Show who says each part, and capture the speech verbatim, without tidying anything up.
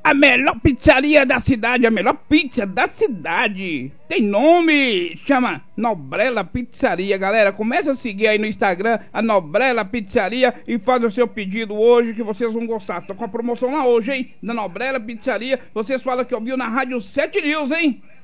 Speaker 1: A melhor pizzaria da cidade, a melhor pizza da cidade. Tem nome, chama Nobrela Pizzaria. Galera, começa a seguir aí no Instagram a Nobrela Pizzaria e faz o seu pedido hoje que vocês vão gostar. Tô com a promoção lá hoje, hein, da Nobrela Pizzaria. Vocês falam que ouviu na Rádio sete News, hein?